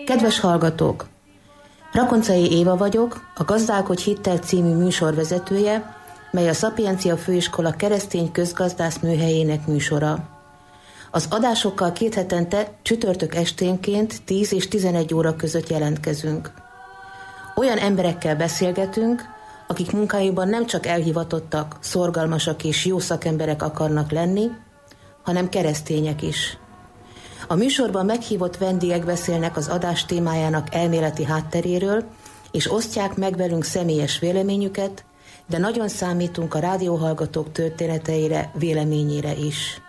Kedves hallgatók! Rakoncai Éva vagyok, a Gazdálkodj Hittel című műsor vezetője, mely a Szapiencia Főiskola keresztény közgazdász műhelyének műsora. Az adásokkal 2 hetente csütörtök esténként 10 és 11 óra között jelentkezünk. Olyan emberekkel beszélgetünk, akik munkájukban nem csak elhivatottak, szorgalmasak és jó szakemberek akarnak lenni, hanem keresztények is. A műsorban meghívott vendégek beszélnek az adás témájának elméleti hátteréről, és osztják meg velünk személyes véleményüket, de nagyon számítunk a rádióhallgatók történeteire, véleményére is.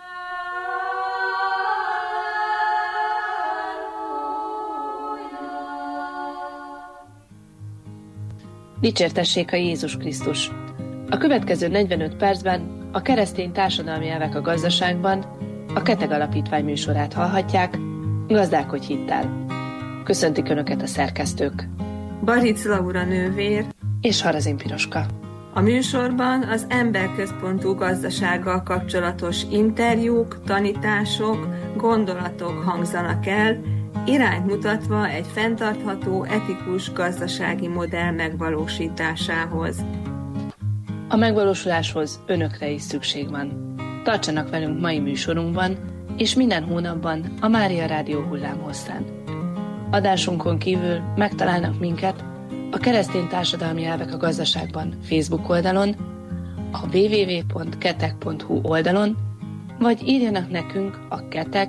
Dicsértessék a Jézus Krisztus! A következő 45 percben a keresztény társadalmi elvek a gazdaságban a Keteg Alapítvány műsorát hallhatják, Gazdálkodj Hittel. Köszöntik Önöket a szerkesztők, Baric Laura nővér és Harazin Piroska. A műsorban az emberközpontú gazdasággal kapcsolatos interjúk, tanítások, gondolatok hangzanak el, irányt mutatva egy fenntartható, etikus gazdasági modell megvalósításához. A megvalósuláshoz Önökre is szükség van. Tartsanak velünk mai műsorunkban, és minden hónapban a Mária Rádió hullámhosszán. Adásunkon kívül megtalálnak minket a Keresztény Társadalmi Elvek a Gazdaságban Facebook oldalon, a www.keteg.hu oldalon, vagy írjanak nekünk a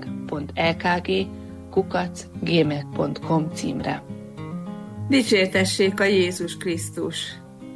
keteg.lkg@gmail.com címre. Dicsértessék a Jézus Krisztus!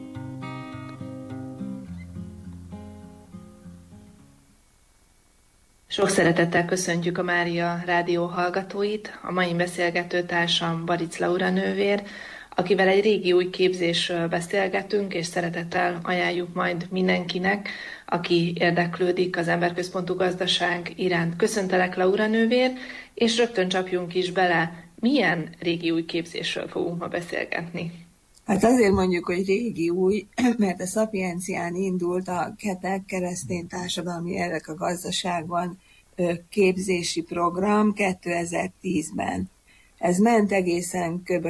Sok szeretettel köszöntjük a Mária Rádió hallgatóit, a mai beszélgetőtársam Baric Laura nővér, akivel egy régi új képzésről beszélgetünk, és szeretettel ajánljuk majd mindenkinek, aki érdeklődik az emberközpontú gazdaság iránt. Köszöntelek, Laura nővér, és rögtön csapjunk is bele, milyen régi új képzésről fogunk ma beszélgetni. Hát azért mondjuk, hogy régi új, mert a Szapiencián indult a Keteg keresztény társadalmi elvek a gazdaságban képzési program 2010-ben. Ez ment egészen kb.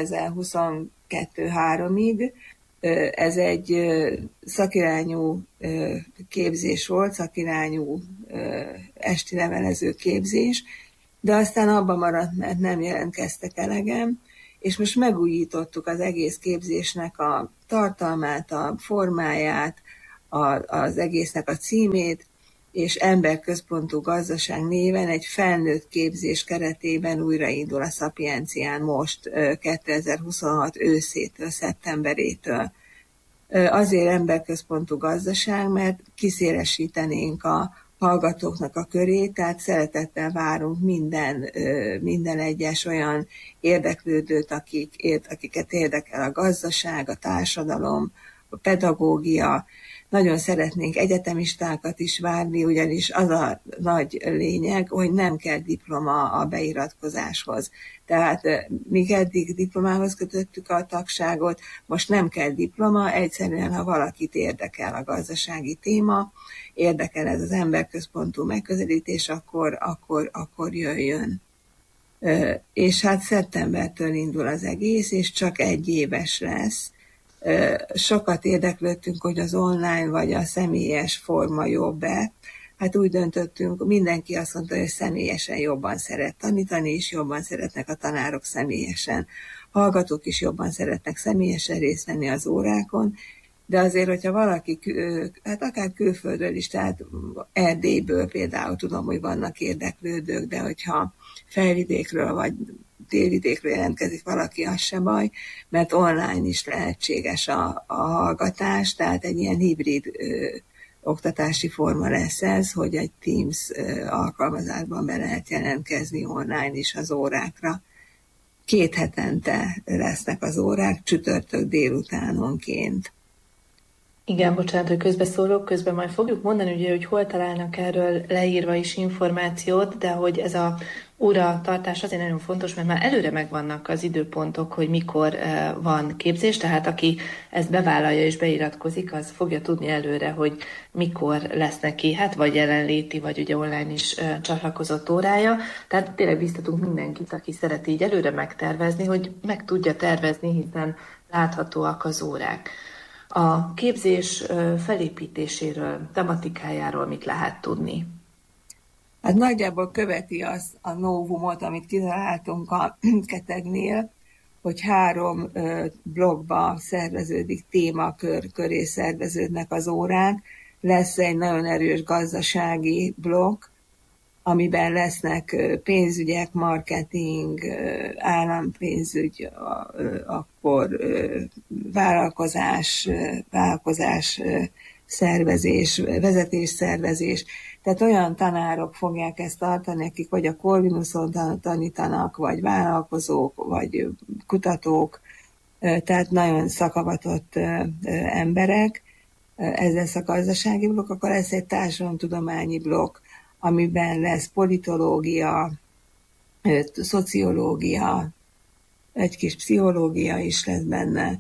2022-3-ig. Ez egy szakirányú képzés volt, szakirányú esti levelező képzés, de aztán abba maradt, mert nem jelentkeztek elegen, és most megújítottuk az egész képzésnek a tartalmát, a formáját, az egésznek a címét, és emberközpontú gazdaság néven egy felnőtt képzés keretében újraindul a Szapiencián most 2026 őszétől, szeptemberétől. Azért emberközpontú gazdaság, mert kiszélesítenénk a hallgatóknak a körét, tehát szeretettel várunk minden egyes olyan érdeklődőt, akiket érdekel a gazdaság, a társadalom, a pedagógia. Nagyon szeretnénk egyetemistákat is várni, ugyanis az a nagy lényeg, hogy nem kell diploma a beiratkozáshoz. Tehát míg eddig diplomához kötöttük a tagságot, most nem kell diploma, egyszerűen ha valakit érdekel a gazdasági téma, érdekel ez az emberközpontú megközelítés, akkor jöjjön. És hát szeptembertől indul az egész, és csak 1 éves lesz. Sokat érdeklődtünk, hogy az online vagy a személyes forma jobb-e. Hát úgy döntöttünk, mindenki azt mondta, hogy személyesen jobban szeret tanítani, és jobban szeretnek a tanárok személyesen. Hallgatók is jobban szeretnek személyesen részt venni az órákon, de azért, hogyha valaki, hát akár külföldről is, tehát Erdélyből például tudom, hogy vannak érdeklődők, de hogyha Felvidékről vagy Délvidékről jelentkezik valaki, az se baj, mert online is lehetséges a hallgatás, tehát egy ilyen hibrid oktatási forma lesz ez, hogy egy Teams alkalmazásban be lehet jelentkezni online is az órákra. 2 hetente lesznek az órák, csütörtök délutánonként. Igen, bocsánat, hogy közbeszólok, közben majd fogjuk mondani, ugye, hogy hol találnak erről leírva is információt, de hogy ez a óratartás azért nagyon fontos, mert már előre megvannak az időpontok, hogy mikor van képzés, tehát aki ezt bevállalja és beiratkozik, az fogja tudni előre, hogy mikor lesz neki, hát vagy jelenléti, vagy ugye online is csatlakozott órája. Tehát tényleg biztatunk mindenkit, aki szereti így előre megtervezni, hogy meg tudja tervezni, hiszen láthatóak az órák. A képzés felépítéséről, tematikájáról mit lehet tudni? Hát nagyjából követi az a novumot, amit kitaláltunk a Ketegnél, hogy 3 blokkba szerveződik, témakör köré szerveződnek az órák. Lesz egy nagyon erős gazdasági blokk, amiben lesznek pénzügyek, marketing, állampénzügy, akkor vállalkozás szervezés, vezetésszervezés. Tehát olyan tanárok fogják ezt tartani, akik vagy a Corvinuson tanítanak, vagy vállalkozók, vagy kutatók, tehát nagyon szakavatott emberek. Ez lesz a gazdasági blokk, akkor lesz egy társadalomtudományi blokk, amiben lesz politológia, szociológia, egy kis pszichológia is lesz benne,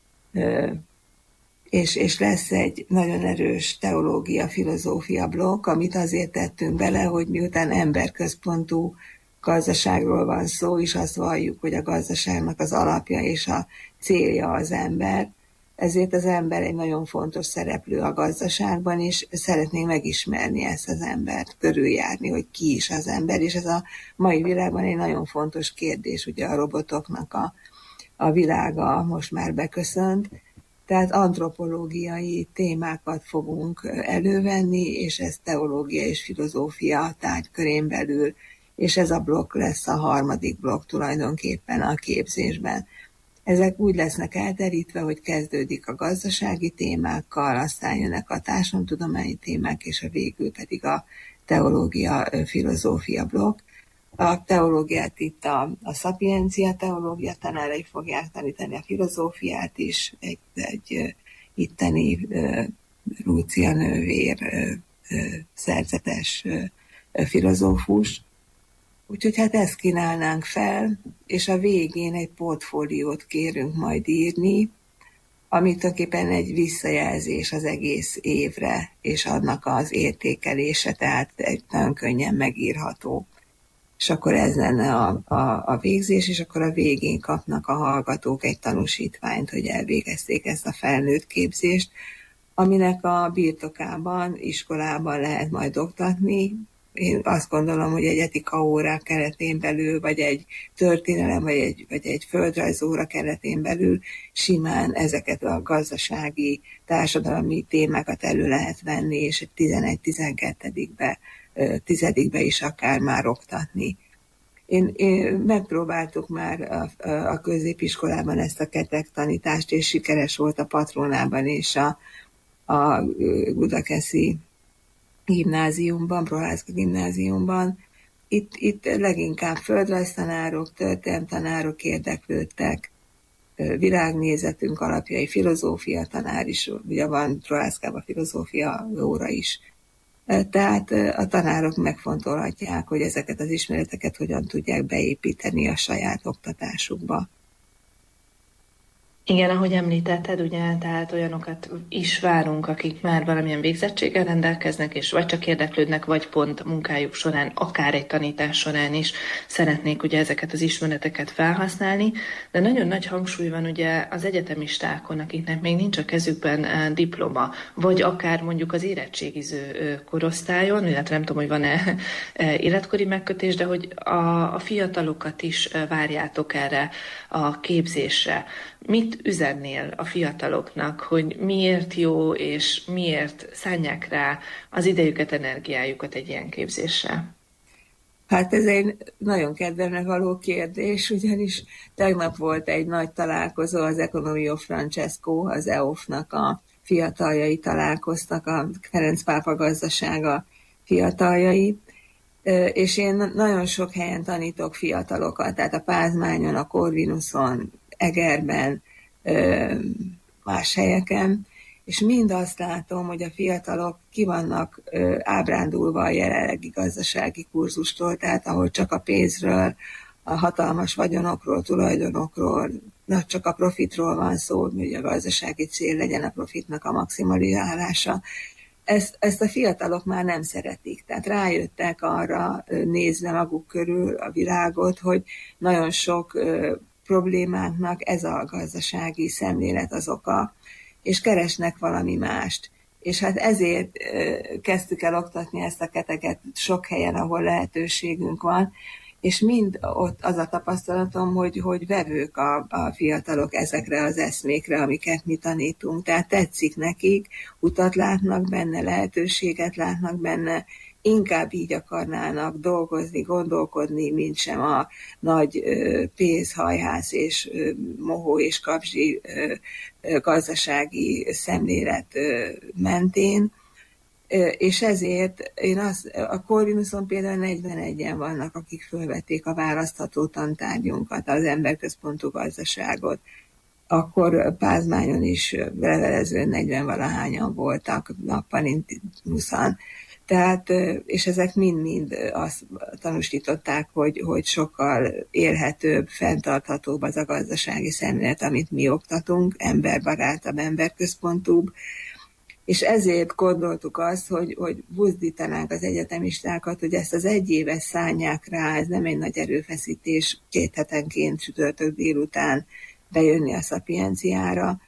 és lesz egy nagyon erős teológia, filozófia blokk, amit azért tettünk bele, hogy miután emberközpontú gazdaságról van szó, és azt valljuk, hogy a gazdaságnak az alapja és a célja az ember, ezért az ember egy nagyon fontos szereplő a gazdaságban, és szeretnénk megismerni ezt az embert, körüljárni, hogy ki is az ember, és ez a mai világban egy nagyon fontos kérdés, ugye a robotoknak a világa most már beköszönt, tehát antropológiai témákat fogunk elővenni, és ez teológia és filozófia tárgykörén belül, és ez a blokk lesz a 3. blokk tulajdonképpen a képzésben. Ezek úgy lesznek elterítve, hogy kezdődik a gazdasági témákkal, aztán jönnek a társadalomtudományi témák, és a végül pedig a teológia, filozófia blokk. A teológiát itt a szapiencia teológia tanárai fogják tanítani, a filozófiát is, egy itteni Lúcia nővér szerzetes filozófus. Úgyhogy hát ezt kínálnánk fel, és a végén egy portfóliót kérünk majd írni, ami tulajdonképpen egy visszajelzés az egész évre, és annak az értékelése, tehát egy nagyon könnyen megírható. És akkor ez lenne a végzés, és akkor a végén kapnak a hallgatók egy tanúsítványt, hogy elvégezték ezt a felnőtt képzést, aminek a birtokában, iskolában lehet majd oktatni. Én azt gondolom, hogy egy etika óra keretén belül, vagy egy történelem, vagy egy földrajz óra keretén belül simán ezeket a gazdasági, társadalmi témákat elő lehet venni, és 11-12-be, 10-be is akár már oktatni. Én megpróbáltuk már a középiskolában ezt a Keteg tanítást, és sikeres volt a Patronában és a Budakeszi gimnáziumban, Prohászka gimnáziumban. Itt leginkább földrajztanárok, történelemtanárok érdeklődtek, világnézetünk alapjai, filozófia tanár is, ugye van Prohászkában filozófia óra is. Tehát a tanárok megfontolhatják, hogy ezeket az ismereteket hogyan tudják beépíteni a saját oktatásukba. Igen, ahogy említetted, ugye, tehát olyanokat is várunk, akik már valamilyen végzettséggel rendelkeznek, és vagy csak érdeklődnek, vagy pont munkájuk során, akár egy tanítás során is szeretnék ugye ezeket az ismereteket felhasználni, de nagyon nagy hangsúly van ugye az egyetemistákon, akiknek még nincs a kezükben diploma, vagy akár mondjuk az érettségiző korosztályon, illetve nem tudom, hogy van-e életkori megkötés, de hogy a fiatalokat is várjátok erre a képzésre. Mit üzennél a fiataloknak, hogy miért jó, és miért szánják rá az idejüket, energiájukat egy ilyen képzésre? Hát ez egy nagyon kedvemre való kérdés, ugyanis tegnap volt egy nagy találkozó, az Economio Francesco, az EOF-nak a fiataljai találkoztak, a Ferenc pápa gazdasága fiataljai, és én nagyon sok helyen tanítok fiatalokat, tehát a Pázmányon, a Corvinuson, Egerben, más helyeken, és mind azt látom, hogy a fiatalok ki vannak ábrándulva a jelenlegi gazdasági kurzustól, tehát ahol csak a pénzről, a hatalmas vagyonokról, tulajdonokról, csak a profitról van szó, hogy a gazdasági cél legyen a profitnak a maximalizálása. Ezt a fiatalok már nem szeretik, tehát rájöttek arra, nézve maguk körül a világot, hogy nagyon sok problémánknak ez a gazdasági szemlélet az oka, és keresnek valami mást. És hát ezért kezdtük el oktatni ezt a keteket sok helyen, ahol lehetőségünk van, és mind ott az a tapasztalatom, hogy vevők a fiatalok ezekre az eszmékre, amiket mi tanítunk. Tehát tetszik nekik, utat látnak benne, lehetőséget látnak benne, inkább így akarnának dolgozni, gondolkodni, mint sem a nagy pénzhajhász és mohó és kapzsi gazdasági szemlélet mentén. És ezért a Corvinuson például 41-en vannak, akik fölvették a választható tantárgyunkat, az emberközpontú gazdaságot. Akkor Pázmányon is levelezően 40-valahányan voltak, Nappalintuszan. Tehát, és ezek mind-mind azt tanúsították, hogy sokkal élhetőbb, fenntarthatóbb az a gazdasági szemlélet, amit mi oktatunk, emberbarátabb, emberközpontúbb, és ezért gondoltuk azt, hogy buzdítanánk az egyetemistákat, hogy ezt az egy évet szánják rá, ez nem egy nagy erőfeszítés, 2 hetenként csütörtök délután bejönni a Szapienciára,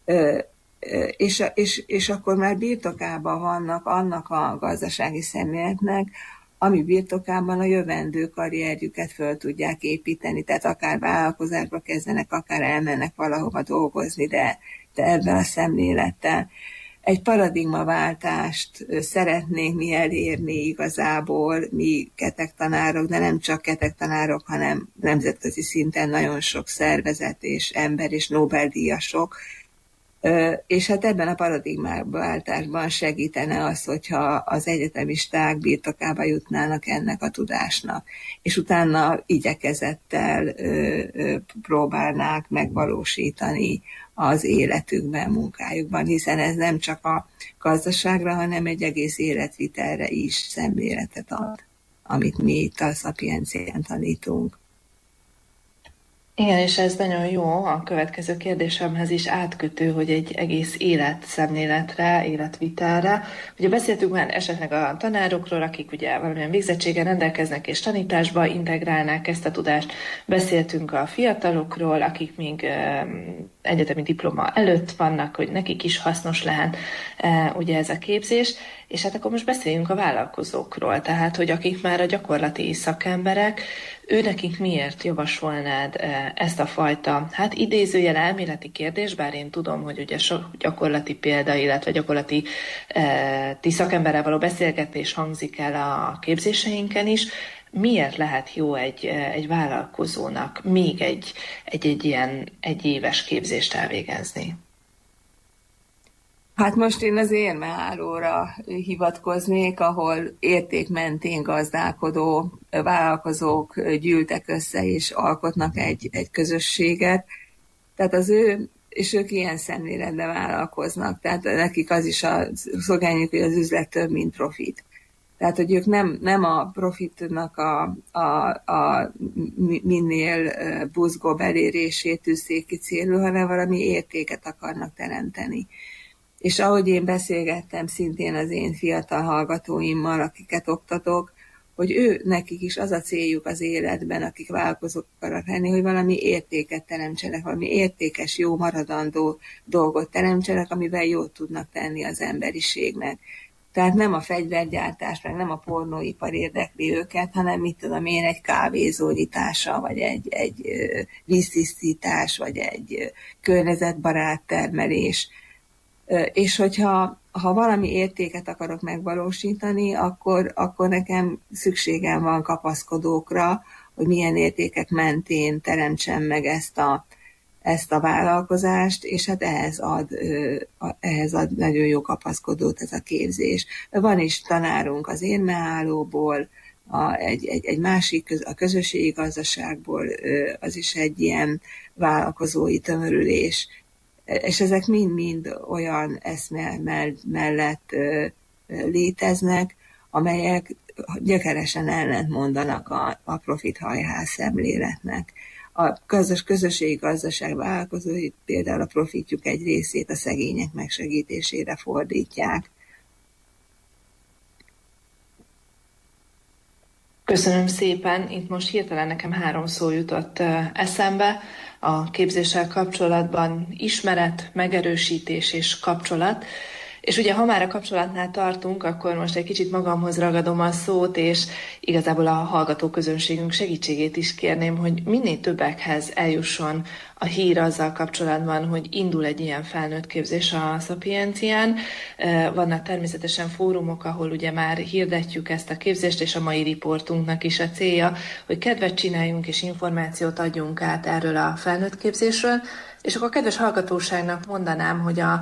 és akkor már birtokában vannak annak a gazdasági szemléletnek, ami birtokában a jövendő karrierjüket föl tudják építeni, tehát akár vállalkozásba kezdenek, akár elmennek valahova dolgozni, de ebben a szemlélettel. Egy paradigmaváltást szeretnénk mi elérni igazából, mi ketektanárok, de nem csak ketektanárok, hanem nemzetközi szinten nagyon sok szervezet és ember és Nobel-díjasok. És hát ebben a paradigmaváltásban segítene az, hogyha az egyetemisták birtokába jutnának ennek a tudásnak, és utána igyekezettel próbálnák megvalósítani az életükben, munkájukban, hiszen ez nem csak a gazdaságra, hanem egy egész életvitelre is szemléletet ad, amit mi itt a Szapiencián tanítunk. Igen, és ez nagyon jó, a következő kérdésemhez is átkötő, hogy egy egész életszemléletre, életvitelre. Ugye beszéltünk már esetleg a tanárokról, akik ugye valamilyen végzettséggel rendelkeznek és tanításba integrálnák ezt a tudást. Beszéltünk a fiatalokról, akik még egyetemi diploma előtt vannak, hogy nekik is hasznos lehet ugye ez a képzés. És hát akkor most beszéljünk a vállalkozókról, tehát hogy akik már a gyakorlati szakemberek, őnekik miért javasolnád ezt a fajta, hát idézőjel elméleti kérdés, bár én tudom, hogy ugye sok gyakorlati példa, illetve gyakorlati ti szakemberrel való beszélgetés hangzik el a képzéseinken is. Miért lehet jó egy vállalkozónak még egy ilyen egyéves képzést elvégezni? Hát most én az érmehálóra hivatkoznék, ahol értékmentén gazdálkodó vállalkozók gyűltek össze és alkotnak egy közösséget. Tehát és ők ilyen szemléletben vállalkoznak. Tehát nekik az is a szolgáljuk, hogy az üzlet több, mint profit. Tehát, hogy ők nem a profitnak a minél buzgóbb elérését tűzték ki célul, hanem valami értéket akarnak teremteni. És ahogy én beszélgettem szintén az én fiatal hallgatóimmal, akiket oktatok, hogy nekik is az a céljuk az életben, akik vállalkozók akarnak lenni, hogy valami értéket teremtsenek, valami értékes, jó maradandó dolgot teremtsenek, amivel jót tudnak tenni az emberiségnek. Tehát nem a fegyvergyártás, meg nem a pornóipar érdekli őket, hanem mit tudom én, egy kávézó nyitása, vagy egy víztisztítás, vagy egy környezetbarát termelés. És hogyha valami értéket akarok megvalósítani, akkor nekem szükségem van kapaszkodókra, hogy milyen értékek mentén teremtsem meg ezt a vállalkozást, és hát ehhez ad nagyon jó kapaszkodót ez a képzés. Van is tanárunk az érmehálóból, egy másik, a közösségi gazdaságból, az is egy ilyen vállalkozói tömörülés. És ezek mind-mind olyan eszme mellett léteznek, amelyek gyökeresen ellentmondanak a profit hajház szemléletnek. A közösségi gazdaság vállalkozói például a profitjuk egy részét a szegények megsegítésére fordítják. Köszönöm szépen. Itt most hirtelen nekem 3 szó jutott eszembe a képzéssel kapcsolatban: ismeret, megerősítés és kapcsolat. És ugye, ha már a kapcsolatnál tartunk, akkor most egy kicsit magamhoz ragadom a szót, és igazából a hallgató közönségünk segítségét is kérném, hogy minél többekhez eljusson a hír azzal kapcsolatban, hogy indul egy ilyen felnőtt képzés a Szapiencián. Vannak természetesen fórumok, ahol ugye már hirdetjük ezt a képzést, és a mai riportunknak is a célja, hogy kedvet csináljunk és információt adjunk át erről a felnőtt képzésről. És akkor a kedves hallgatóságnak mondanám, hogy a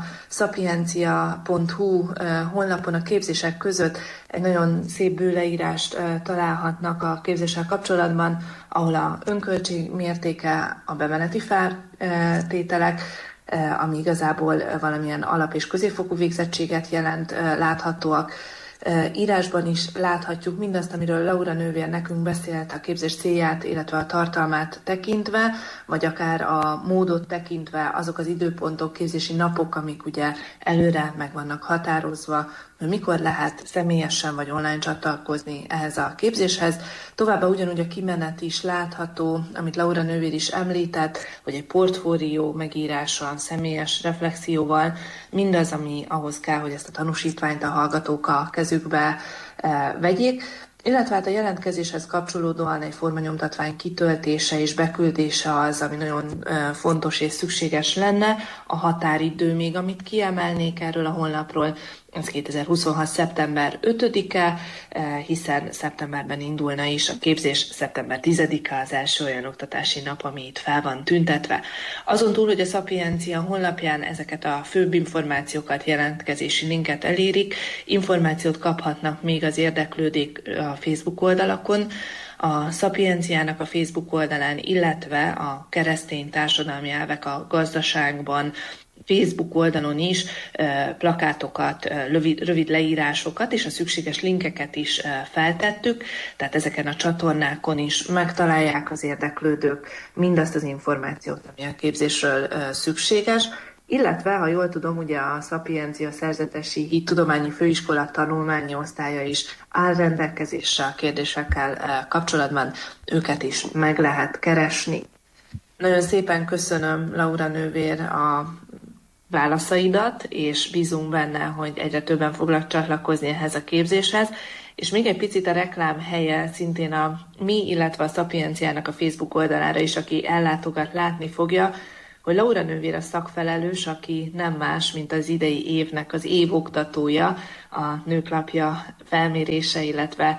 sapiencia.hu honlapon a képzések között egy nagyon szép bőleírást találhatnak a képzéssel kapcsolatban, ahol a önköltség mértéke, a bemeneti feltételek, ami igazából valamilyen alap- és középfokú végzettséget jelent, láthatóak. Írásban is láthatjuk mindazt, amiről Laura nővér nekünk beszélt, a képzés célját, illetve a tartalmát tekintve, vagy akár a módot tekintve, azok az időpontok, képzési napok, amik ugye előre meg vannak határozva, hogy mikor lehet személyesen vagy online csatlakozni ehhez a képzéshez. Továbbá ugyanúgy a kimenet is látható, amit Laura nővér is említett, hogy egy portfólió megírással, személyes reflexióval, mindaz, ami ahhoz kell, hogy ezt a tanúsítványt a hallgatók a kezükbe vegyék. Illetve hát a jelentkezéshez kapcsolódóan egy formanyomtatvány kitöltése és beküldése az, ami nagyon fontos és szükséges lenne. A határidő még, amit kiemelnék erről a honlapról, ez 2026. szeptember 5-e, hiszen szeptemberben indulna is a képzés, szeptember 10-e az első olyan oktatási nap, ami itt fel van tüntetve. Azon túl, hogy a Szapiencia honlapján ezeket a főbb információkat, jelentkezési linket elérik, információt kaphatnak még az érdeklődők a Facebook oldalakon, a Szapienciának a Facebook oldalán, illetve a keresztény társadalmi elvek a gazdaságban Facebook oldalon is plakátokat, rövid leírásokat és a szükséges linkeket is feltettük, tehát ezeken a csatornákon is megtalálják az érdeklődők mindazt az információt, ami a képzésről szükséges, illetve, ha jól tudom, ugye a Szapiencia Szerzetesi Hittudományi Főiskola tanulmányi osztálya is áll rendelkezésre a kérdésekkel kapcsolatban, őket is meg lehet keresni. Nagyon szépen köszönöm, Laura nővér, a válaszaidat, és bízunk benne, hogy egyre többen fognak csatlakozni ehhez a képzéshez. És még egy picit a reklám helye szintén a mi, illetve a Szapienciának a Facebook oldalára is, aki ellátogat, látni fogja, hogy Laura nővér a szakfelelős, aki nem más, mint az idei évnek az évoktatója, a Nőklapja felmérése, illetve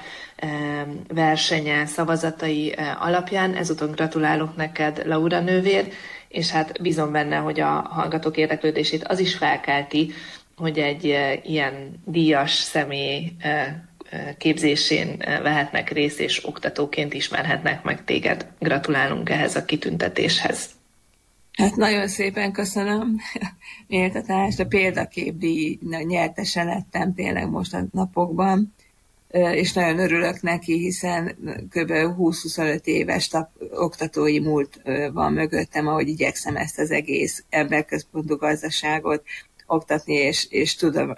versenye, szavazatai alapján. Ezúton gratulálok neked, Laura nővér, és hát bízom benne, hogy a hallgatók érdeklődését az is felkelti, hogy egy ilyen díjas személy képzésén vehetnek részt, és oktatóként ismerhetnek meg téged. Gratulálunk ehhez a kitüntetéshez. Hát nagyon szépen köszönöm méltatást, a példaképdíj nyertese lettem tényleg most a napokban, és nagyon örülök neki, hiszen kb. 20-25 éves oktatói múlt van mögöttem, ahogy igyekszem ezt az egész emberközpontú gazdaságot oktatni, és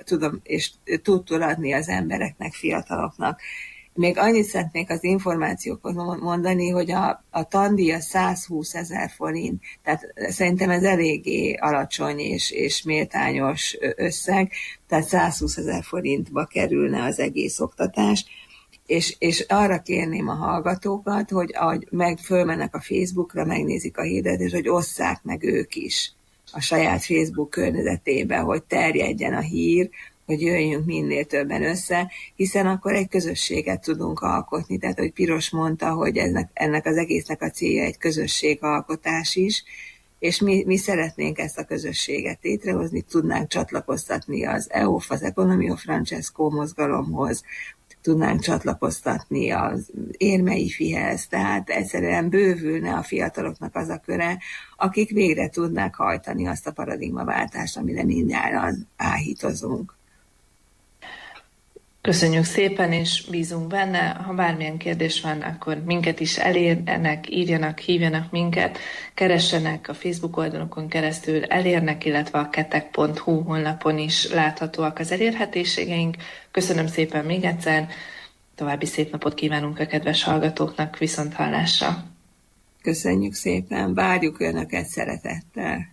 tudtul adni az embereknek, fiataloknak. Még annyit szeretnék az információkhoz mondani, hogy a tandíj 120 000 forint, tehát szerintem ez eléggé alacsony és méltányos összeg, tehát 120 000 forintba kerülne az egész oktatás, és arra kérném a hallgatókat, hogy ahogy fölmennek a Facebookra, megnézik a hirdetést, hogy osszák meg ők is a saját Facebook környezetében, hogy terjedjen a hír, hogy jöjjünk minél többen össze, hiszen akkor egy közösséget tudunk alkotni. Tehát, hogy Piros mondta, hogy ennek az egésznek a célja egy közösségalkotás is, és mi szeretnénk ezt a közösséget létrehozni, tudnánk csatlakoztatni az EOF, az Economio Francesco mozgalomhoz, tudnánk csatlakoztatni az érmei fihez, tehát egyszerűen bővülne a fiataloknak az a köre, akik végre tudnák hajtani azt a paradigmaváltást, amire mindjárt áhítozunk. Köszönjük szépen, és bízunk benne. Ha bármilyen kérdés van, akkor minket is elérnek, írjanak, hívjanak minket, keressenek a Facebook oldalokon keresztül, elérnek, illetve a ketek.hu honlapon is láthatóak az elérhetőségeink. Köszönöm szépen még egyszer, további szép napot kívánunk a kedves hallgatóknak, viszonthallásra. Köszönjük szépen, várjuk Önöket szeretettel.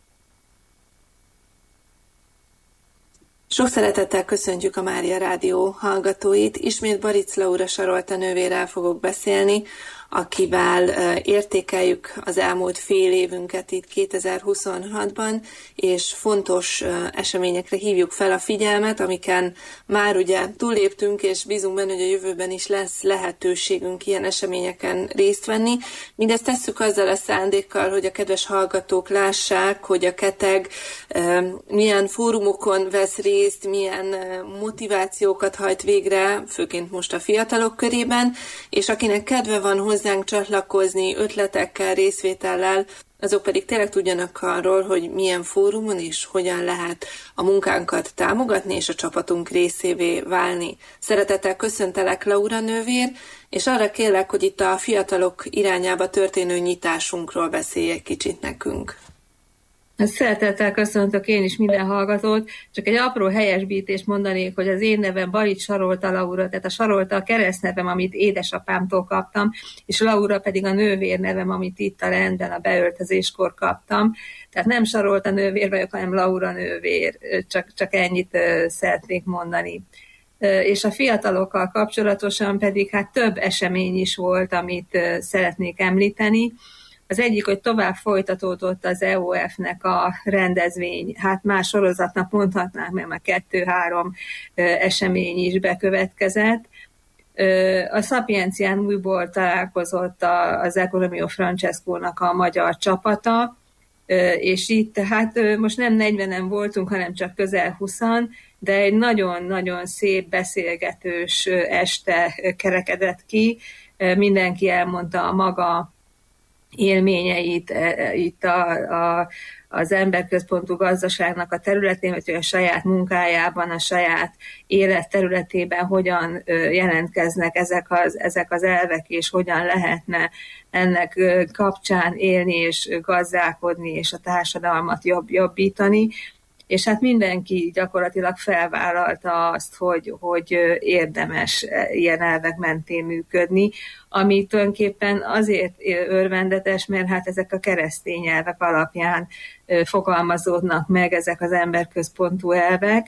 Sok szeretettel köszöntjük a Mária Rádió hallgatóit. Ismét Baric Laura Sarolta nővérrel fogok beszélni, akivel értékeljük az elmúlt fél évünket itt 2026-ban, és fontos eseményekre hívjuk fel a figyelmet, amiken már ugye túlléptünk, és bízunk benne, hogy a jövőben is lesz lehetőségünk ilyen eseményeken részt venni. Mindezt tesszük azzal a szándékkal, hogy a kedves hallgatók lássák, hogy a Keteg milyen fórumokon vesz részt, milyen motivációkat hajt végre, főként most a fiatalok körében, és akinek kedve van hozzánk csatlakozni ötletekkel, részvétellel, azok pedig tényleg tudjanak arról, hogy milyen fórumon és hogyan lehet a munkánkat támogatni és a csapatunk részévé válni. Szeretettel köszöntelek, Laura nővér, és arra kérlek, hogy itt a fiatalok irányába történő nyitásunkról beszélj egy kicsit nekünk. Szeretettel köszöntök én is minden hallgatót, csak egy apró helyesbítést mondanék, hogy az én nevem Baric Sarolta Laura, tehát a Sarolta a keresztnevem, amit édesapámtól kaptam, és Laura pedig a nővér nevem, amit itt a rendben a beöltözéskor kaptam. Tehát nem Sarolta nővér vagyok, hanem Laura nővér, csak ennyit szeretnék mondani. És a fiatalokkal kapcsolatosan pedig hát több esemény is volt, amit szeretnék említeni. Az egyik, hogy tovább folytatódott az EOF-nek a rendezvény, hát más sorozatnak mondhatnánk, mert már 2-3 esemény is bekövetkezett. A Szapiencián újból találkozott az Economio Francesco-nak a magyar csapata, és itt hát most nem 40-en voltunk, hanem csak közel 20-an, de egy nagyon-nagyon szép beszélgetős este kerekedett ki. Mindenki elmondta a maga élményeit itt az emberközpontú gazdaságnak a területén, vagy a saját munkájában, a saját életterületében hogyan jelentkeznek ezek az elvek, és hogyan lehetne ennek kapcsán élni és gazdálkodni, és a társadalmat jobbítani. És hát mindenki gyakorlatilag felvállalta azt, hogy érdemes ilyen elvek mentén működni, ami tulajdonképpen azért örvendetes, mert hát ezek a keresztény elvek alapján fogalmazódnak meg ezek az emberközpontú elvek,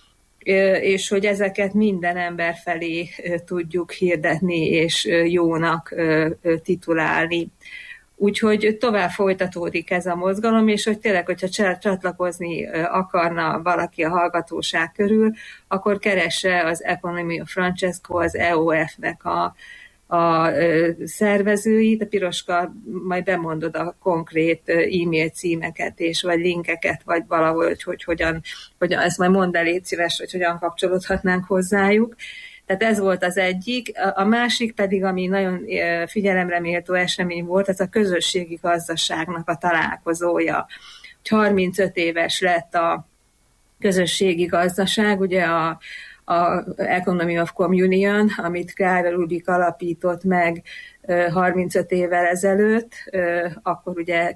és hogy ezeket minden ember felé tudjuk hirdetni és jónak titulálni. Úgyhogy tovább folytatódik ez a mozgalom, és hogy tényleg, hogyha csatlakozni akarna valaki a hallgatóság körül, akkor keresse az Economio Francesco, az EOF-nek a szervezőit. A Piroska majd bemondod a konkrét e-mail címeket, és vagy linkeket, vagy valahogy, hogy hogyan ezt majd mondd el, légy szíves, hogy hogyan kapcsolódhatnánk hozzájuk. Tehát ez volt az egyik. A másik pedig, ami nagyon figyelemre méltó esemény volt, ez a közösségi gazdaságnak a találkozója. 35 éves lett a közösségi gazdaság, ugye a Economy of Communion, amit Karl Rubik alapított meg 35 évvel ezelőtt, akkor ugye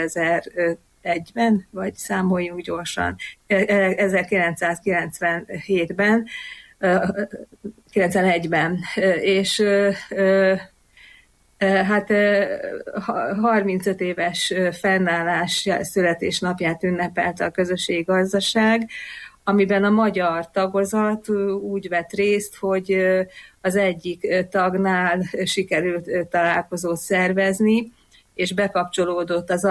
2001-ben, vagy számoljunk gyorsan, 1997-ben, 91-ben, és hát 35 éves fennállás születésnapját ünnepelte a közösségi gazdaság, amiben a magyar tagozat úgy vett részt, hogy az egyik tagnál sikerült találkozót szervezni, és bekapcsolódott az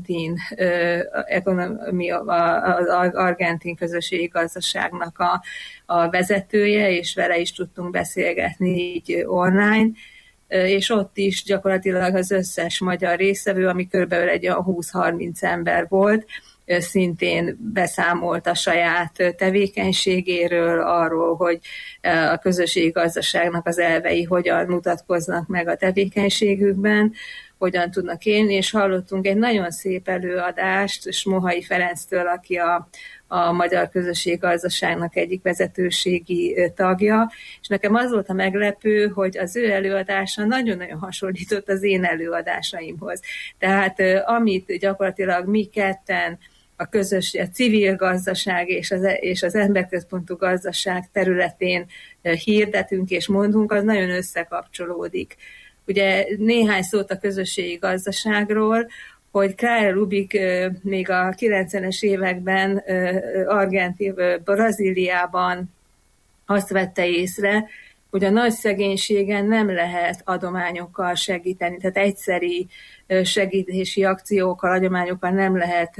argentin közösségi gazdaságnak a vezetője, és vele is tudtunk beszélgetni így online, és ott is gyakorlatilag az összes magyar résztvevő, ami körülbelül egy 20-30 ember volt, szintén beszámolt a saját tevékenységéről, arról, hogy a közösségi gazdaságnak az elvei hogyan mutatkoznak meg a tevékenységükben, hogyan tudnak élni, és hallottunk egy nagyon szép előadást Smohai Ferenctől, aki a Magyar Közösségi Gazdaságnak egyik vezetőségi tagja, és nekem az volt a meglepő, hogy az ő előadása nagyon-nagyon hasonlított az én előadásaimhoz. Tehát amit gyakorlatilag mi ketten a civil gazdaság és az emberközpontú gazdaság területén hirdetünk és mondunk, az nagyon összekapcsolódik. Ugye néhány szót a közösségi gazdaságról, hogy Clara Lubick még a 90-es években Brazíliában azt vette észre, hogy a nagy szegénységen nem lehet adományokkal segíteni, tehát egyszeri segítési akciókkal, adományokkal nem lehet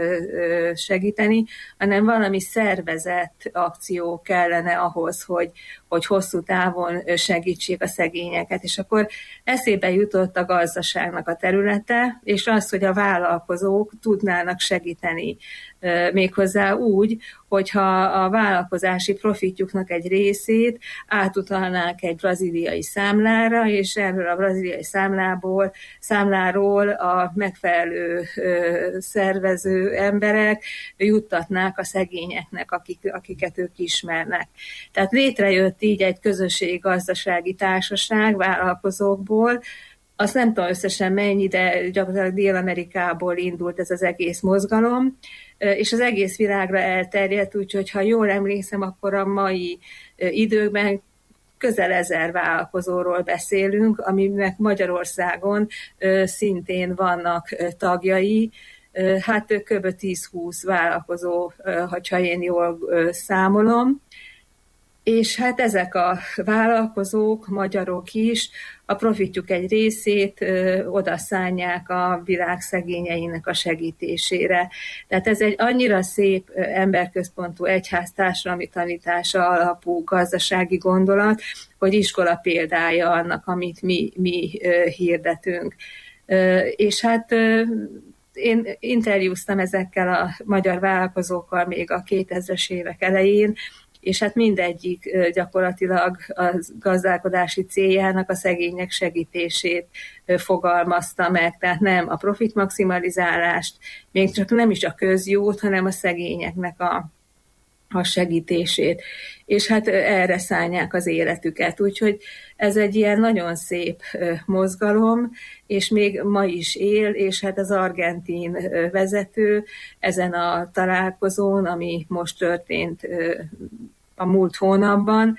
segíteni, hanem valami szervezett akció kellene ahhoz, hogy hosszú távon segítsék a szegényeket. És akkor eszébe jutott a gazdaságnak a területe, és az, hogy a vállalkozók tudnának segíteni méghozzá úgy, hogyha a vállalkozási profitjuknak egy részét átutalnák egy brazíliai számlára, és erről a brazíliai számláról a megfelelő szervező emberek juttatnák a szegényeknek, akiket ők ismernek. Tehát létrejött így egy közösségi gazdasági társaság vállalkozókból, azt nem tudom összesen mennyi, de gyakorlatilag Dél-Amerikából indult ez az egész mozgalom, és az egész világra elterjedt, úgyhogy ha jól emlékszem, akkor a mai időkben közel 1000 vállalkozóról beszélünk, aminek Magyarországon szintén vannak tagjai, hát kb. 10-20 vállalkozó, ha én jól számolom. És hát ezek a vállalkozók, magyarok is, a profitjuk egy részét odaszánják a világ szegényeinek a segítésére. Tehát ez egy annyira szép emberközpontú egyház társadalmi tanítása alapú gazdasági gondolat, hogy iskola példája annak, amit mi hirdetünk. És hát én interjúztam ezekkel a magyar vállalkozókkal még a 2000-es évek elején, és hát mindegyik gyakorlatilag a gazdálkodási céljának a szegények segítését fogalmazta meg, tehát nem a profit maximalizálást, még csak nem is a közjót, hanem a szegényeknek a segítését. És hát erre szánják az életüket. Úgyhogy ez egy ilyen nagyon szép mozgalom, és még ma is él, és hát az argentin vezető ezen a találkozón, ami most történt a múlt hónapban,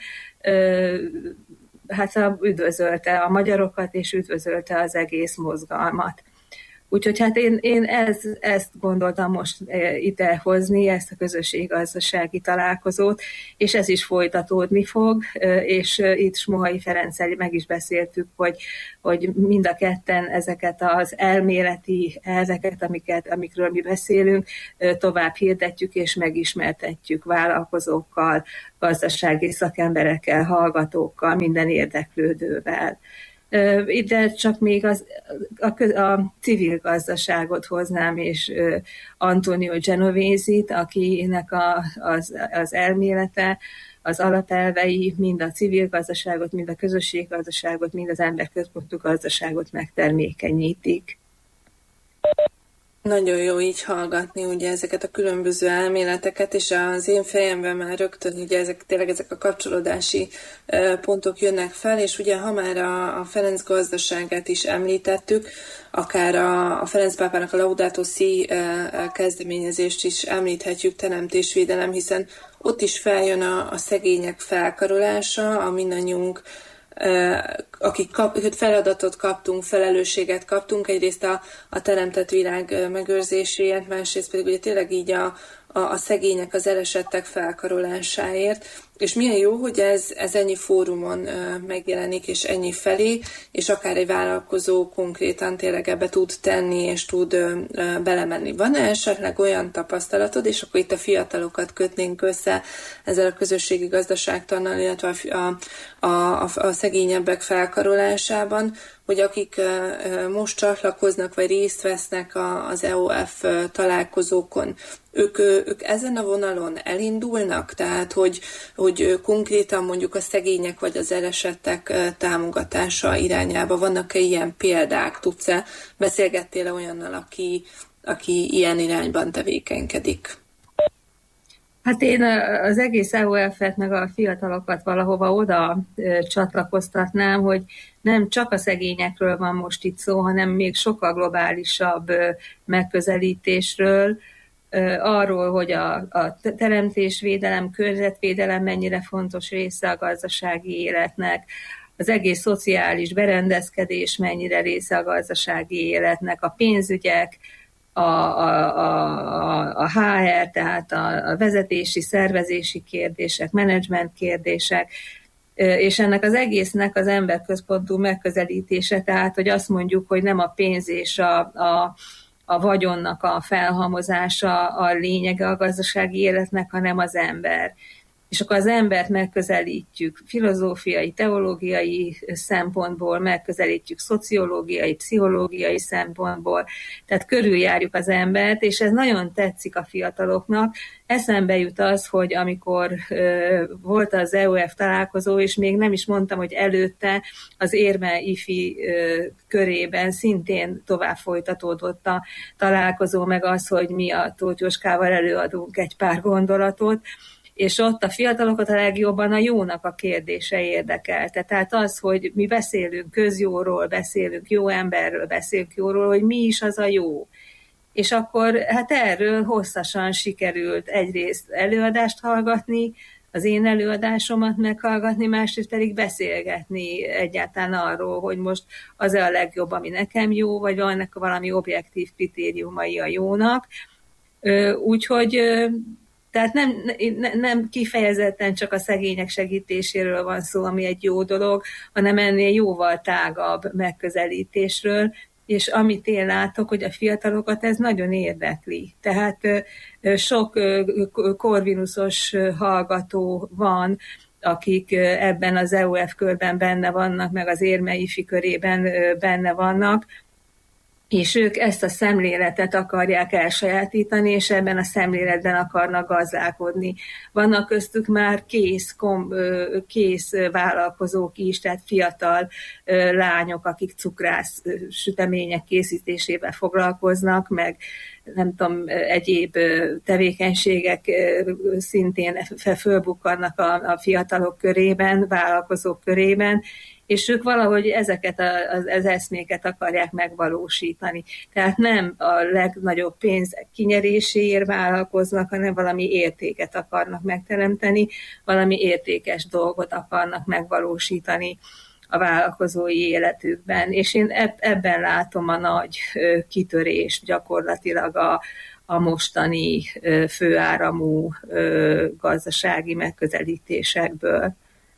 hát üdvözölte a magyarokat, és üdvözölte az egész mozgalmat. Úgyhogy hát én ezt gondoltam most ide hozni, ezt a közösséggazdasági találkozót, és ez is folytatódni fog, és itt Smohai Ferenccel meg is beszéltük, hogy mind a ketten ezeket az elméleti elveket, amikről mi beszélünk, tovább hirdetjük és megismertetjük vállalkozókkal, gazdasági szakemberekkel, hallgatókkal, minden érdeklődővel. Ide csak még a civil gazdaságot hoznám, és Antonio Genovésit, akinek az elmélete, az alapelvei mind a civil gazdaságot, mind a közösséggazdaságot, mind az emberközpontú gazdaságot megtermékenyítik. Nagyon jó így hallgatni ugye ezeket a különböző elméleteket, és az én fejemben már rögtön ugye ezek a kapcsolódási pontok jönnek fel, és ugye ha már a Ferenc gazdaságát is említettük, akár a Ferenc pápának a Laudato Si kezdeményezést is említhetjük, teremtésvédelem, hiszen ott is feljön a szegények felkarolása, a mindannyiunk, akik feladatot kaptunk, felelősséget kaptunk, egyrészt a teremtett világ megőrzéséért, másrészt pedig ugye tényleg így a szegények, az elesettek felkarolásáért, És milyen jó, hogy ez ennyi fórumon megjelenik, és ennyi felé, és akár egy vállalkozó konkrétan tényleg ebbe tud tenni, és tud belemenni. Van-e esetleg olyan tapasztalatod, és akkor itt a fiatalokat kötnénk össze ezzel a közösségi gazdaságtannal, illetve a szegényebbek felkarolásában, hogy akik most csatlakoznak, vagy részt vesznek az EOF találkozókon, ők ezen a vonalon elindulnak? Tehát, hogy konkrétan mondjuk a szegények vagy az elesettek támogatása irányába vannak-e ilyen példák? Tudsz-e, beszélgettél-e olyannal, aki ilyen irányban tevékenykedik? Hát én az egész EOF-et meg a fiatalokat valahova oda csatlakoztatnám, hogy nem csak a szegényekről van most itt szó, hanem még sokkal globálisabb megközelítésről, arról, hogy a teremtésvédelem, környezetvédelem mennyire fontos része a gazdasági életnek, az egész szociális berendezkedés mennyire része a gazdasági életnek, a pénzügyek, a HR, tehát a vezetési, szervezési kérdések, menedzsment kérdések, és ennek az egésznek az emberközpontú megközelítése, tehát hogy azt mondjuk, hogy nem a pénz és a vagyonnak a felhalmozása a lényege a gazdasági életnek, hanem az ember. És akkor az embert megközelítjük filozófiai, teológiai szempontból, megközelítjük szociológiai, pszichológiai szempontból, tehát körüljárjuk az embert, és ez nagyon tetszik a fiataloknak. Eszembe jut az, hogy amikor volt az EOF találkozó, és még nem is mondtam, hogy előtte az Érme IFI körében szintén tovább folytatódott a találkozó, meg az, hogy mi a Tóth Jóskával előadunk egy pár gondolatot, és ott a fiatalokat a legjobban a jónak a kérdése érdekelte. Tehát az, hogy mi beszélünk közjóról, beszélünk jó emberről, beszélünk jóról, hogy mi is az a jó. És akkor hát erről hosszasan sikerült egyrészt előadást hallgatni, az én előadásomat meghallgatni, másrészt pedig beszélgetni egyáltalán arról, hogy most az-e a legjobb, ami nekem jó, vagy vannak valami objektív kritériumai a jónak. Úgyhogy tehát nem kifejezetten csak a szegények segítéséről van szó, ami egy jó dolog, hanem ennél jóval tágabb megközelítésről, és amit én látok, hogy a fiatalokat ez nagyon érdekli. Tehát sok korvinuszos hallgató van, akik ebben az EOF körben benne vannak, meg az Érme IFI körében benne vannak, és ők ezt a szemléletet akarják elsajátítani, és ebben a szemléletben akarnak gazdálkodni. Vannak köztük már kész vállalkozók is, tehát fiatal lányok, akik cukrász sütemények készítésével foglalkoznak, meg nem tudom, egyéb tevékenységek szintén fölbukkannak a fiatalok körében, vállalkozók körében, és ők valahogy ezeket az eszméket akarják megvalósítani. Tehát nem a legnagyobb pénz kinyeréséért vállalkoznak, hanem valami értéket akarnak megteremteni, valami értékes dolgot akarnak megvalósítani a vállalkozói életükben. És én ebben látom a nagy kitörést gyakorlatilag a mostani főáramú gazdasági megközelítésekből.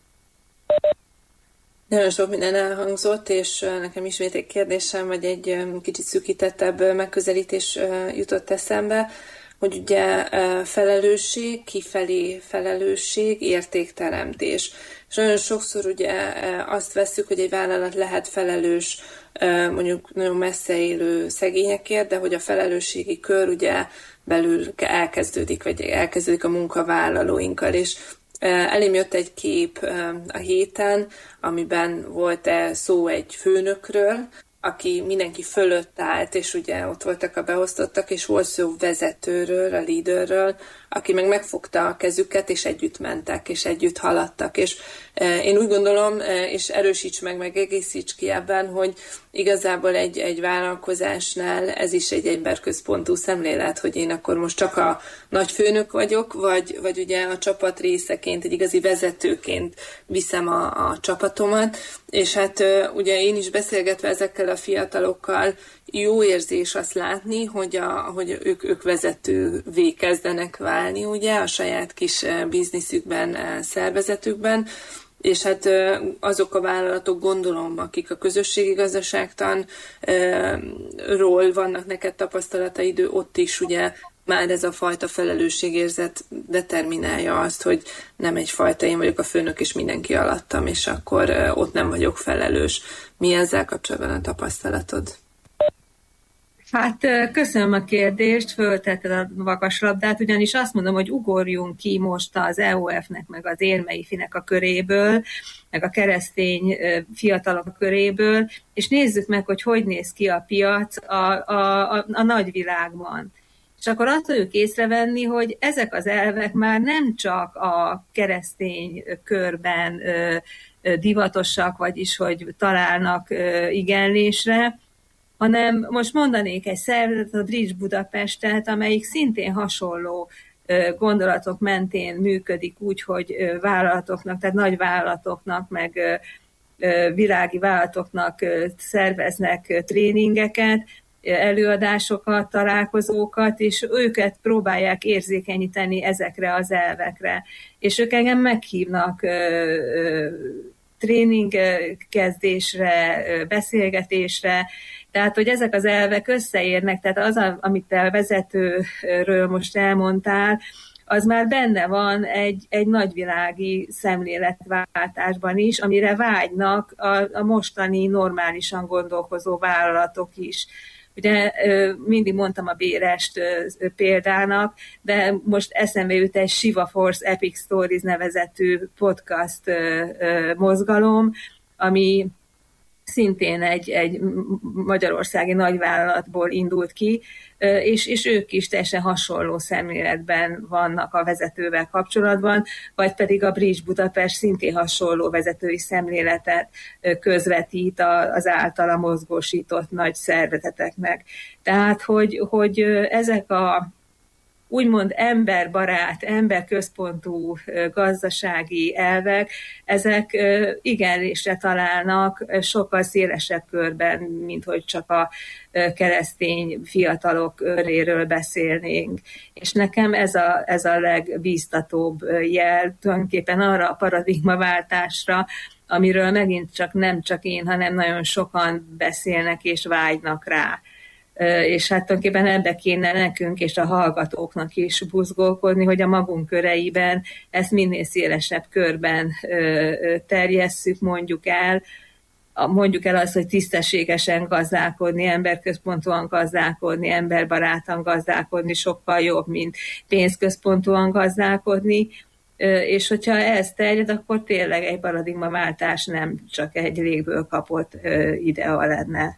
Nagyon sok minden elhangzott, és nekem ismét egy kérdésem, vagy egy kicsit szűkítettebb megközelítés jutott eszembe, hogy ugye felelősség, kifelé felelősség, értékteremtés. És nagyon sokszor ugye azt vesszük, hogy egy vállalat lehet felelős mondjuk nagyon messze élő szegényekért, de hogy a felelősségi kör ugye belül elkezdődik a munkavállalóinkkal, és elém jött egy kép a héten, amiben volt szó egy főnökről, aki mindenki fölött állt, és ugye ott voltak a beosztottak, és volt szó vezetőről, a líderről, aki meg megfogta a kezüket, és együtt mentek, és együtt haladtak. És én úgy gondolom, és erősíts meg egészíts ki ebben, hogy igazából egy vállalkozásnál ez is egy emberközpontú szemlélet, hogy én akkor most csak a nagy főnök vagyok, vagy ugye a csapat részeként, egy igazi vezetőként viszem a csapatomat, és hát ugye én is beszélgetve ezekkel a fiatalokkal, jó érzés azt látni, hogy ők vezetővé kezdenek válni, ugye, a saját kis bizniszükben, szervezetükben, és hát azok a vállalatok, gondolom, akik a közösségi gazdaságtanról vannak neked tapasztalataid, ott is ugye már ez a fajta felelősségérzet determinálja azt, hogy nem egyfajta én vagyok a főnök, és mindenki alattam, és akkor ott nem vagyok felelős. Mi ezzel kapcsolatban a tapasztalatod? Hát köszönöm a kérdést, föltetted a vakaslabdát, ugyanis azt mondom, hogy ugorjunk ki most az EOF-nek, meg az Érmeifinek a köréből, meg a keresztény fiatalok köréből, és nézzük meg, hogy néz ki a piac a nagyvilágban. És akkor azt tudjuk észrevenni, hogy ezek az elvek már nem csak a keresztény körben divatosak, vagyis hogy találnak igenlésre, hanem most mondanék egy szervezetet, a Bridge Budapestet, amelyik szintén hasonló gondolatok mentén működik úgy, hogy vállalatoknak, tehát nagy vállalatoknak, meg világi vállalatoknak szerveznek tréningeket, előadásokat, találkozókat, és őket próbálják érzékenyíteni ezekre az elvekre. És ők engem meghívnak tréningkezdésre, beszélgetésre, tehát, hogy ezek az elvek összeérnek, tehát az, amit a vezetőről most elmondtál, az már benne van egy nagyvilági szemléletváltásban is, amire vágynak a mostani normálisan gondolkozó vállalatok is. Ugye mindig mondtam a Bérest példának, de most eszembe jut egy Shiva Force Epic Stories nevezetű podcast mozgalom, ami szintén egy magyarországi nagyvállalatból indult ki, és ők is teljesen hasonló szemléletben vannak a vezetővel kapcsolatban, vagy pedig a Bridge Budapest szintén hasonló vezetői szemléletet közvetít az általa mozgósított nagy szervezeteknek. Tehát, hogy ezek a úgymond emberbarát, emberközpontú gazdasági elvek, ezek igenlésre találnak sokkal szélesebb körben, mint hogy csak a keresztény fiatalok köréről beszélnénk. És nekem ez a legbíztatóbb jel tulajdonképpen arra a paradigmaváltásra, amiről megint csak nem csak én, hanem nagyon sokan beszélnek és vágynak rá. És hát tulajdonképpen ebbe kéne nekünk és a hallgatóknak is buzgolkodni, hogy a magunk köreiben ezt minél szélesebb körben terjesszük, mondjuk el azt, hogy tisztességesen gazdálkodni, emberközpontúan gazdálkodni, emberbarátan gazdálkodni sokkal jobb, mint pénzközpontúan gazdálkodni, és hogyha ez terjed, akkor tényleg egy paradigmaváltás nem csak egy légből kapott idea lenne.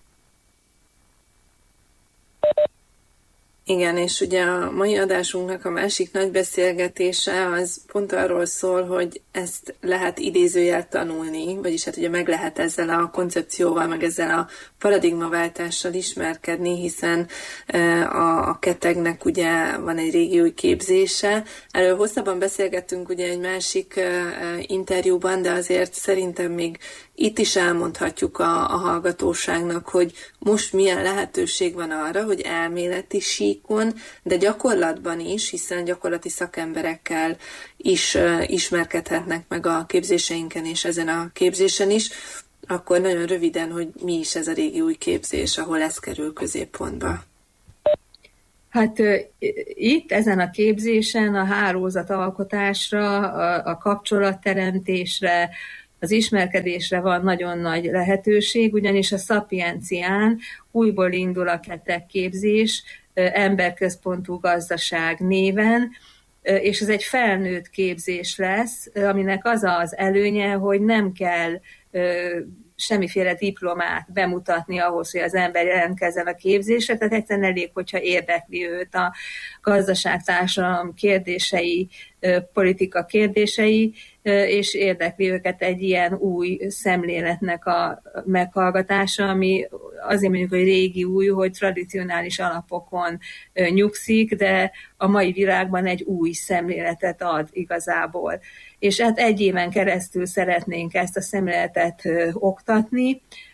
Igen, és ugye a mai adásunknak a másik nagy beszélgetése az pont arról szól, hogy ezt lehet idézőjel tanulni, vagyis hát ugye meg lehet ezzel a koncepcióval, meg ezzel a paradigmaváltással ismerkedni, hiszen a Ketegnek ugye van egy régiói képzése. Erről hosszabban beszélgettünk ugye egy másik interjúban, de azért szerintem még itt is elmondhatjuk a hallgatóságnak, hogy most milyen lehetőség van arra, hogy elméleti síkon, de gyakorlatban is, hiszen gyakorlati szakemberekkel is ismerkedhetnek meg a képzéseinken és ezen a képzésen is, akkor nagyon röviden, hogy mi is ez a régiói képzés, ahol ez kerül középpontba. Hát itt ezen a képzésen a hálózatalkotásra, a kapcsolatteremtésre, az ismerkedésre van nagyon nagy lehetőség, ugyanis a Szapiencián újból indul a Keteg képzés, emberközpontú gazdaság néven, és ez egy felnőtt képzés lesz, aminek az az előnye, hogy nem kell semmiféle diplomát bemutatni ahhoz, hogy az ember jelentkezzen a képzésre, tehát egyszerűen elég, hogyha érdekli őt a gazdaságtársadalom kérdései, politika kérdései, és érdekli őket egy ilyen új szemléletnek a meghallgatása, ami azért mondjuk, hogy régi új, hogy tradicionális alapokon nyugszik, de a mai világban egy új szemléletet ad igazából. És hát egy éven keresztül szeretnénk ezt a szemléletet oktatni,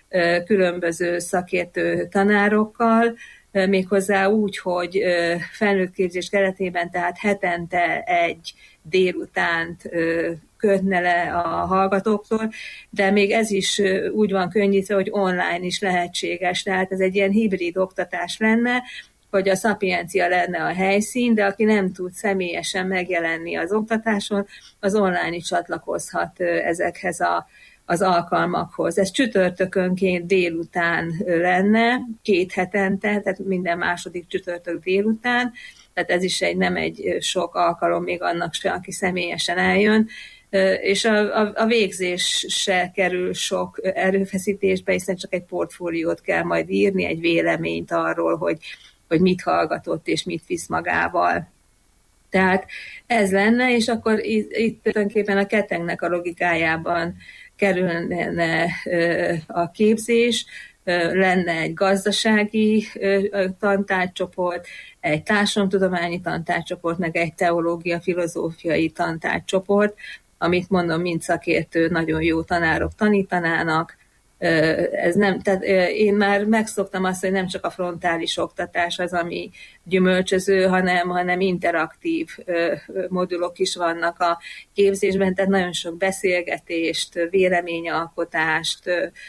különböző szakértő tanárokkal, méghozzá úgy, hogy felnőtt képzés keretében, tehát hetente egy délutánt kötne le a hallgatóktól, de még ez is úgy van könnyítve, hogy online is lehetséges, tehát ez egy ilyen hibrid oktatás lenne, hogy a Szapiencia lenne a helyszín, de aki nem tud személyesen megjelenni az oktatáson, az online is csatlakozhat ezekhez az alkalmakhoz. Ez csütörtökönként délután lenne, 2 hetente, tehát minden második csütörtök délután, tehát ez is nem egy sok alkalom még annak se, aki személyesen eljön, és a végzés se kerül sok erőfeszítésbe, hiszen csak egy portfóliót kell majd írni, egy véleményt arról, hogy mit hallgatott és mit visz magával. Tehát ez lenne, és akkor itt tulajdonképpen a ketengnek a logikájában kerülne a képzés, lenne egy gazdasági tantárgycsoport, egy társadalomtudományi tantárgycsoport, meg egy teológia-filozófiai tantárgycsoport, amit mondom, mind szakértő, nagyon jó tanárok tanítanának. Ez nem, tehát én már megszoktam azt, hogy nem csak a frontális oktatás az, ami gyümölcsöző, hanem interaktív modulok is vannak a képzésben, tehát nagyon sok beszélgetést, véleményalkotást,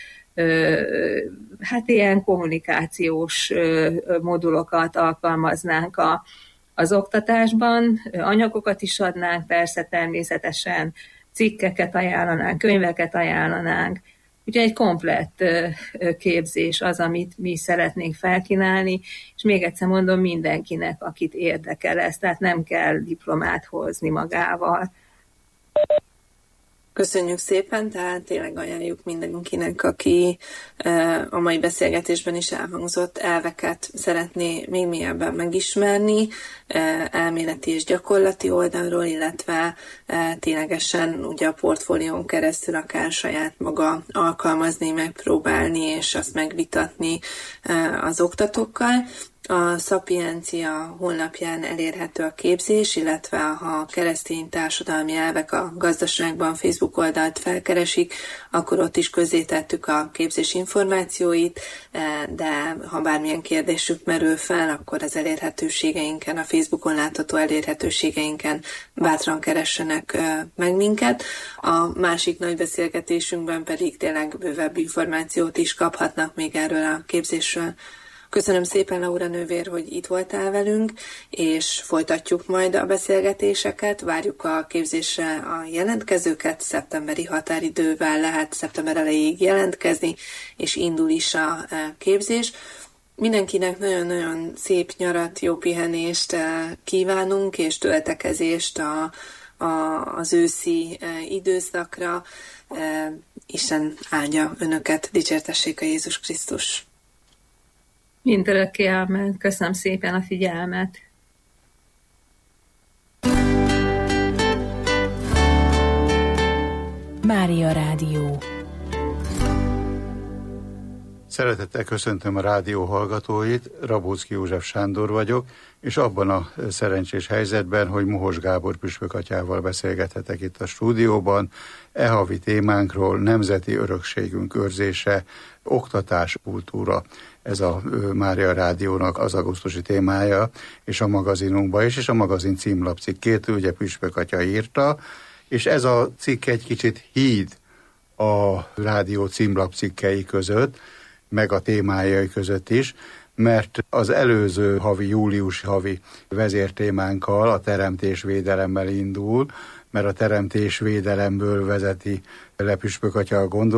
hát ilyen kommunikációs modulokat alkalmaznánk az oktatásban, anyagokat is adnánk, persze természetesen cikkeket ajánlanánk, könyveket ajánlanánk, úgyhogy egy komplett képzés az, amit mi szeretnénk felkínálni, és még egyszer mondom, mindenkinek, akit érdekel ez, tehát nem kell diplomát hozni magával. Köszönjük szépen, tehát tényleg ajánljuk mindenkinek, aki a mai beszélgetésben is elhangzott elveket szeretné még mélyebben megismerni, elméleti és gyakorlati oldalról, illetve ténylegesen ugye a portfólión keresztül akár saját maga alkalmazni, megpróbálni és azt megvitatni az oktatókkal. A Szapiencia honlapján elérhető a képzés, illetve ha keresztény társadalmi elvek a gazdaságban Facebook oldalt felkeresik, akkor ott is közzétettük a képzés információit, de ha bármilyen kérdésük merül fel, akkor az elérhetőségeinken, a Facebookon látható elérhetőségeinken bátran keressenek meg minket. A másik nagy beszélgetésünkben pedig tényleg bővebb információt is kaphatnak még erről a képzésről. Köszönöm szépen, Laura nővér, hogy itt voltál velünk, és folytatjuk majd a beszélgetéseket. Várjuk a képzésre a jelentkezőket, szeptemberi határidővel lehet szeptember elejéig jelentkezni, és indul is a képzés. Mindenkinek nagyon-nagyon szép nyarat, jó pihenést kívánunk, és töltekezést az őszi időszakra. Isten áldja önöket, dicsértessék a Jézus Krisztus! Mindörökké ámen. Köszönöm szépen a figyelmet. Mária Rádió. Szeretettel köszöntöm a rádió hallgatóit, Rabóczky József Sándor vagyok, és abban a szerencsés helyzetben, hogy Mohos Gábor püspökatyával beszélgethetek itt a stúdióban, havi témánkról, nemzeti örökségünk őrzése, oktatás, kultúra. Ez a Mária Rádiónak az augusztusi témája, és a magazinunkban is, és a magazin címlapcikkét ugye püspökatya írta, és ez a cikk egy kicsit híd a rádió címlapcikkei között, meg a témájai között is, mert az előző havi, júliusi havi vezértémánkkal, a teremtésvédelemmel indul, mert a teremtésvédelemből vezeti le püspökatya a gondolatot,